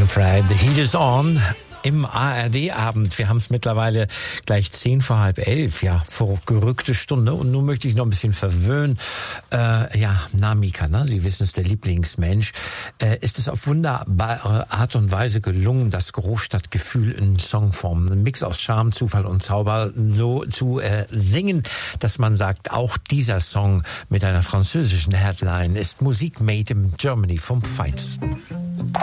Manfred, The Heat is On im ARD-Abend. Wir haben es mittlerweile gleich 11:10, ja, verrückte Stunde. Und nun möchte ich noch ein bisschen verwöhnen. Namika, ne? Sie wissen es, der Lieblingsmensch. Ist es auf wunderbare Art und Weise gelungen, das Großstadtgefühl in Songform, ein Mix aus Charme, Zufall und Zauber, so zu singen, dass man sagt, auch dieser Song mit einer französischen Headline ist Musik made in Germany vom Feinsten.